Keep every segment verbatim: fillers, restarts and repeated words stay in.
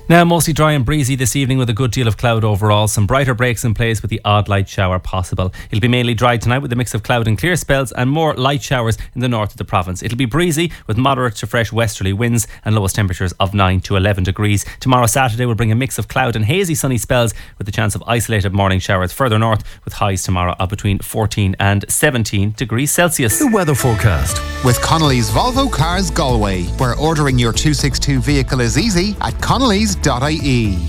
Now mostly dry and breezy this evening with a good deal of cloud overall. Some brighter breaks in place with the odd light shower possible. It'll be mainly dry tonight with a mix of cloud and clear spells and more light showers in the north of the province. It'll be breezy with moderate to fresh westerly winds and lowest temperatures of nine to eleven degrees. Tomorrow Saturday will bring a mix of cloud and hazy sunny spells with the chance of isolated morning showers further north with highs tomorrow of between fourteen and seventeen degrees Celsius. The weather forecast with Connolly's Volvo Cars Galway, where ordering your two sixty-two vehicle is easy at connellys dot I E.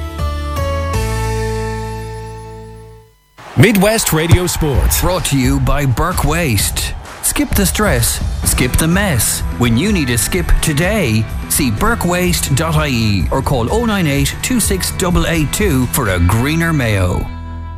Midwest Radio Sports, brought to you by Burke Waste. Skip the stress, skip the mess. When you need a skip today, see burke waste dot I E or call oh nine eight, two six eight eight two for a greener Mayo.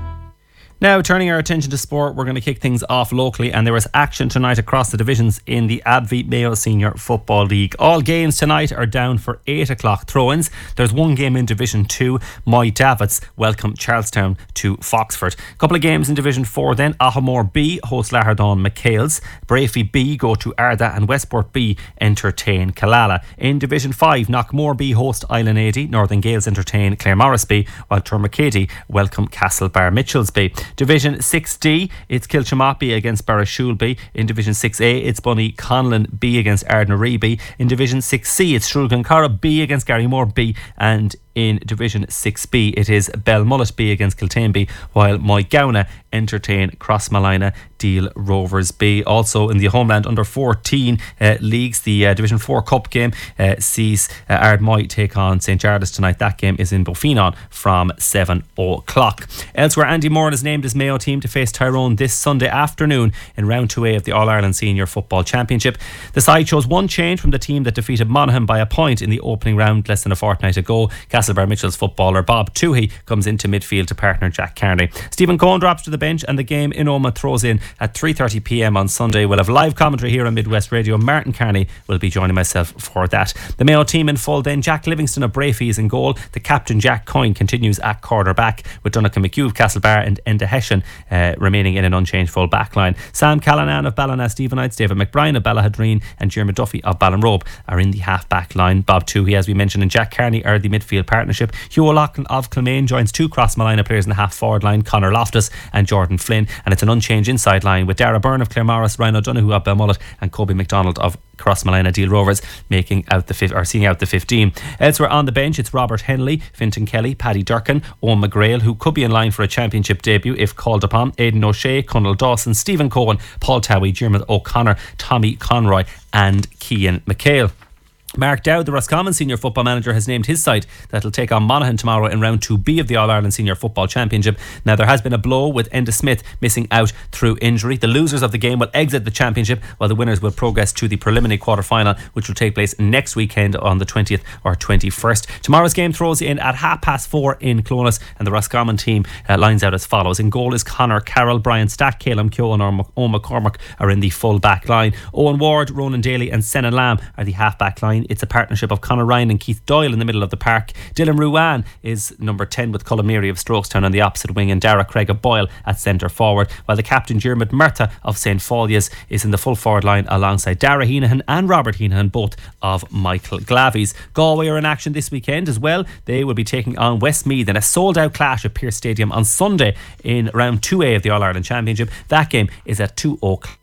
Now, turning our attention to sport, we're going to kick things off locally, and there is action tonight across the divisions in the A B V Mayo Senior Football League. All games tonight are down for eight o'clock throw-ins. There's one game in Division two. Moy Davits welcome Charlestown to Foxford. A couple of games in Division four then. Ahamore B host Lahardon McHale's. Brafey B go to Arda, and Westport B entertain Killala. In Division five, Knockmore B host Island eighty. Northern Gales entertain Claremorris B, while Turmacady welcome Castlebar Mitchells B. Division six D, it's Kilchamaut B against Barrashool B. In Division six A, it's Bunny Conlon B against Ardnaree B. In Division six C, it's Shrulgancara B against Garrymore B. And in Division six B, it is Belmullet B against Kiltane B, while Moygowney entertain Crossmalina Deal Rovers B. Also in the Homeland under fourteen uh, leagues, the uh, Division four Cup game uh, sees uh, Ardmoy take on Saint Jarlath tonight. That game is in Bofinon from seven o'clock. Elsewhere, Andy Moran is named as Mayo team to face Tyrone this Sunday afternoon in round two A of the All-Ireland Senior Football Championship. The side shows one change from the team that defeated Monaghan by a point in the opening round less than a fortnight ago. Castlebar Mitchell's footballer Bob Toohey comes into midfield to partner Jack Carney. Stephen Cohen drops to the bench, and the game in Omagh throws in at three thirty p m on Sunday. We'll have live commentary here on Midwest Radio. Martin Carney will be joining myself for that. The Mayo team in full then. Jack Livingston of Brafey is in goal. The captain Jack Coyne continues at quarterback with Donnacha McHugh of Castlebar and Enda Hession uh, remaining in an unchanged full back line. Sam Callanan of Ballina Stephenites, David McBride of Ballahadreen and Jeremy Duffy of Ballinrobe are in the half back line. Bob Toohey, as we mentioned, and Jack Carney are the midfield partnership. Hugh O'Loughlin of Kilmaine joins two Crossmalina players in the half forward line, Conor Loftus and Jordan Flynn, and it's an unchanged inside line with Dara Byrne of Claremorris, Ryan O'Donoghue of Belmullet and Kobe McDonald of Crossmalina Deal Rovers making out the fifth or seeing out the fifteen. Elsewhere on the bench, it's Robert Henley, Fintan Kelly, Paddy Durkin, Owen McGrail, who could be in line for a championship debut if called upon, Aidan O'Shea, Conal Dawson, Stephen Cohen, Paul Towie, Jeremy O'Connor, Tommy Conroy and Cian McHale. Mark Dowd, the Roscommon senior football manager, has named his side that'll take on Monaghan tomorrow in round two B of the All-Ireland Senior Football Championship. Now, there has been a blow with Enda Smith missing out through injury. The losers of the game will exit the championship, while the winners will progress to the preliminary quarter-final, which will take place next weekend on the twentieth or twenty-first. Tomorrow's game throws in at half past four in Clones, and the Roscommon team uh, lines out as follows. In goal is Connor Carroll, Brian Stack, Caleb Keogh and Owen McCormack are in the full back line. Owen Ward, Ronan Daly and Senan Lamb are the half back line. It's a partnership of Conor Ryan and Keith Doyle in the middle of the park. Dylan Ruan is number ten with Colin Meary of Strokestown on the opposite wing, and Dara Craig of Boyle at centre forward, while the captain Jermid Murtha of Saint Folia's is in the full forward line alongside Dara Heenahan and Robert Heenahan, both of Michael Glavies. Galway are in action this weekend as well. They will be taking on Westmeath in a sold out clash at Pearse Stadium on Sunday in round two A of the All-Ireland Championship. That game is at two o'clock.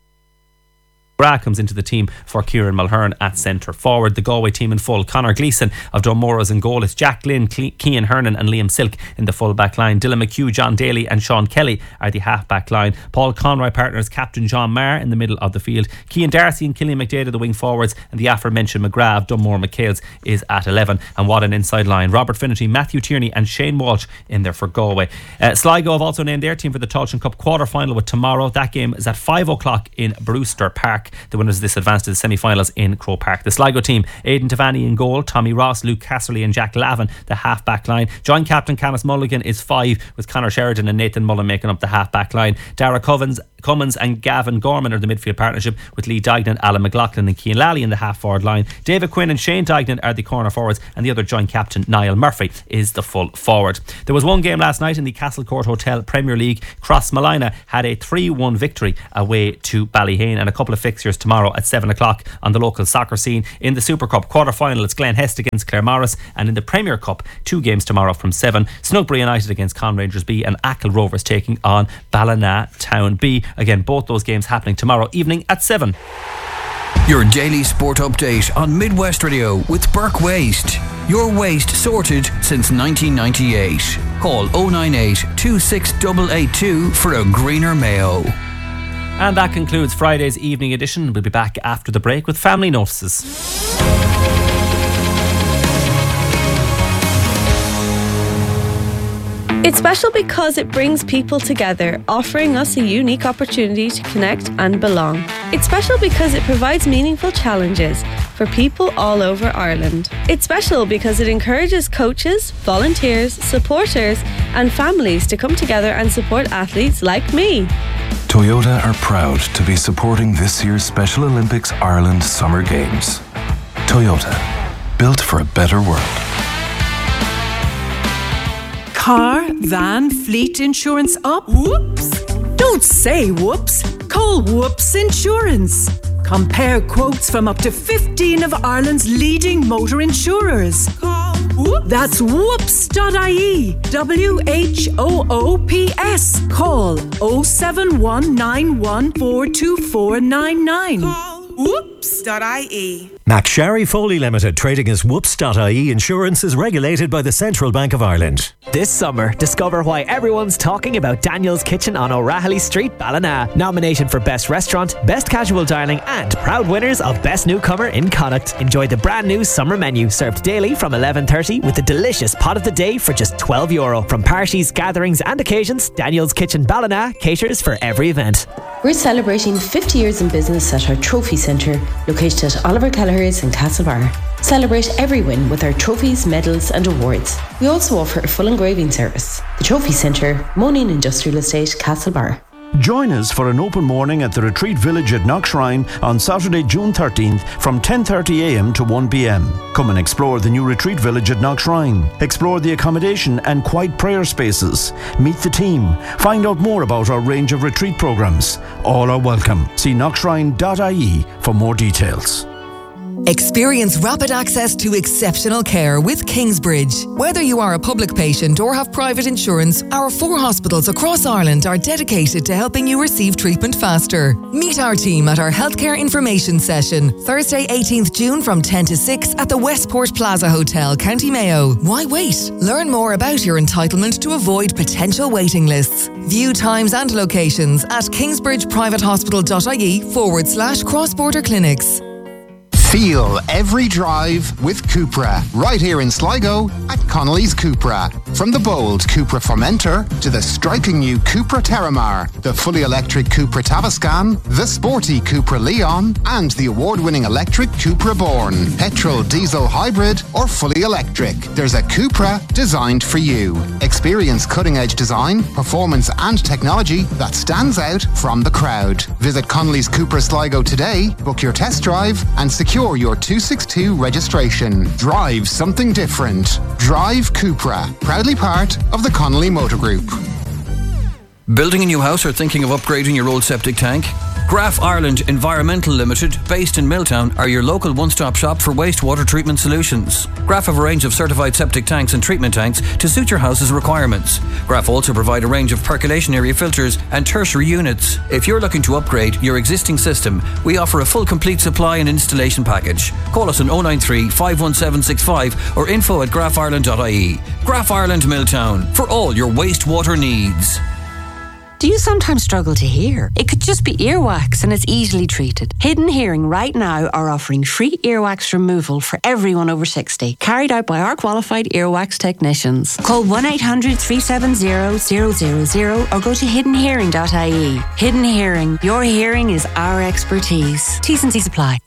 Gra comes into the team for Kieran Mulhern at centre forward. The Galway team in full: Conor Gleeson of Dunmorrows in goal. It's Jack Glynn, Cian Hernan and Liam Silk in the full back line. Dylan McHugh, John Daly and Sean Kelly are the half back line. Paul Conroy partners captain John Marr in the middle of the field. Cian Darcy and Killian McDade are the wing forwards, and the aforementioned McGrath of Dunmore McHale's is at eleven. And what an inside line: Robert Finnerty, Matthew Tierney and Shane Walsh in there for Galway. uh, Sligo have also named their team for the Tailteann Cup quarter final with tomorrow. That game is at five o'clock in Brewster Park. The winners of this advance to the semi-finals in Croke Park. The Sligo team: Aidan Tavani in goal, Tommy Ross, Luke Casserly and Jack Lavin the half back line. Joint captain Canis Mulligan is five, with Conor Sheridan and Nathan Mullen making up the half back line. Dara Covens Cummins and Gavin Gorman are the midfield partnership, with Lee Dignan, Alan McLaughlin and Cian Lally in the half forward line. David Quinn and Shane Dignan are the corner forwards, and the other joint captain, Niall Murphy, is the full forward. There was one game last night in the Castlecourt Hotel Premier League. Crossmolina had a three one victory away to Ballyhane, and a couple of fixtures tomorrow at seven o'clock on the local soccer scene. In the Super Cup quarter final, it's Glen Hest against Claremorris, and in the Premier Cup, two games tomorrow from seven. Snugbury United against Con Rangers B, and Achill Rovers taking on Ballina Town B. Again, both those games happening tomorrow evening at seven. Your daily sport update on Midwest Radio with Burke Waste. Your waste sorted since nineteen ninety-eight. Call oh nine eight, two six eight eight two for a greener Mayo. And that concludes Friday's evening edition. We'll be back after the break with family notices. It's special because it brings people together, offering us a unique opportunity to connect and belong. It's special because it provides meaningful challenges for people all over Ireland. It's special because it encourages coaches, volunteers, supporters and families to come together and support athletes like me. Toyota are proud to be supporting this year's Special Olympics Ireland Summer Games. Toyota, built for a better world. Car, van, fleet insurance up? Whoops! Don't say whoops. Call Whoops Insurance. Compare quotes from up to fifteen of Ireland's leading motor insurers. Call Whoops. That's whoops dot I E. W H O O P S. Call oh seven one nine one four two four nine nine. Call whoops dot I E. McSharry Foley Limited, trading as whoops dot I E Insurance, is regulated by the Central Bank of Ireland. This summer, discover why everyone's talking about Daniel's Kitchen on O'Rahilly Street, Ballina. Nominated for Best Restaurant, Best Casual Dining and proud winners of Best Newcomer in Connacht. Enjoy the brand new summer menu, served daily from eleven thirty with a delicious pot of the day for just twelve euro. From parties, gatherings and occasions, Daniel's Kitchen Ballina caters for every event. We're celebrating fifty years in business at our Trophy Centre, located at Oliver Kelleher's in Castlebar. Celebrate every win with our trophies, medals and awards. We also offer a full engraving service. The Trophy Centre, Monin Industrial Estate, Castlebar. Join us for an open morning at the Retreat Village at Knockshrine on Saturday, June thirteenth from ten thirty a m to one p m. Come and explore the new Retreat Village at Knockshrine. Explore the accommodation and quiet prayer spaces. Meet the team. Find out more about our range of retreat programs. All are welcome. See knockshrine dot I E for more details. Experience rapid access to exceptional care with Kingsbridge. Whether you are a public patient or have private insurance, our four hospitals across Ireland are dedicated to helping you receive treatment faster. Meet our team at our healthcare information session, Thursday eighteenth June from ten to six at the Westport Plaza Hotel, County Mayo. Why wait? Learn more about your entitlement to avoid potential waiting lists. View times and locations at kingsbridgeprivatehospital.ie forward slash cross-border clinics. Feel every drive with Cupra, right here in Sligo at Connolly's Cupra. From the bold Cupra Formentor to the striking new Cupra Terramar, the fully electric Cupra Tavascan, the sporty Cupra Leon, and the award-winning electric Cupra Born. Petrol, diesel, hybrid, or fully electric, there's a Cupra designed for you. Experience cutting-edge design, performance and technology that stands out from the crowd. Visit Connolly's Cupra Sligo today, book your test drive and secure your two sixty-two registration. Drive something different. Drive Cupra, proudly part of the Connolly Motor Group. Building a new house or thinking of upgrading your old septic tank? Graf Ireland Environmental Limited, based in Milltown, are your local one-stop shop for wastewater treatment solutions. Graf have a range of certified septic tanks and treatment tanks to suit your house's requirements. Graf also provide a range of percolation area filters and tertiary units. If you're looking to upgrade your existing system, we offer a full complete supply and installation package. Call us on oh nine three, five one seven six five or info at graf ireland dot I E. Graf Ireland Milltown, for all your wastewater needs. Do you sometimes struggle to hear? It could just be earwax and it's easily treated. Hidden Hearing right now are offering free earwax removal for everyone over sixty, carried out by our qualified earwax technicians. Call one eight hundred, three seven zero, zero zero zero or go to hidden hearing dot I E. Hidden Hearing, your hearing is our expertise. T's and C's apply.